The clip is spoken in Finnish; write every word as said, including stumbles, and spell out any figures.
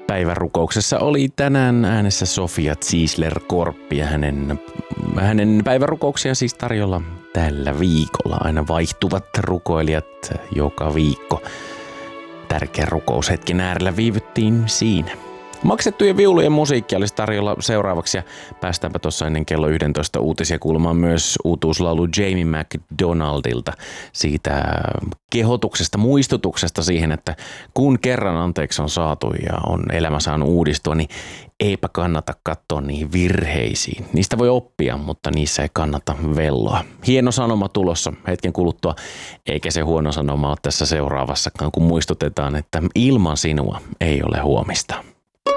Päivärukouksessa oli tänään äänessä Sofia Ziesler-Korppi ja hänen, hänen päivärukouksia siis tarjolla tällä viikolla. Aina vaihtuvat rukoilijat joka viikko. Tärkeä rukoushetken äärellä viivyttiin siinä. Maksettujen viulujen musiikkia olisi tarjolla seuraavaksi ja päästäänpä tuossa ennen kello yksitoista uutisia kuulemaan myös uutuuslaulu Jamie McDonaldilta siitä kehotuksesta, muistutuksesta siihen, että kun kerran anteeksi on saatu ja on elämä saanut uudistua, niin eipä kannata katsoa niihin virheisiin. Niistä voi oppia, mutta niissä ei kannata velloa. Hieno sanoma tulossa hetken kuluttua, eikä se huono sanoma ole tässä seuraavassakaan, kun muistutetaan, että ilman sinua ei ole huomista.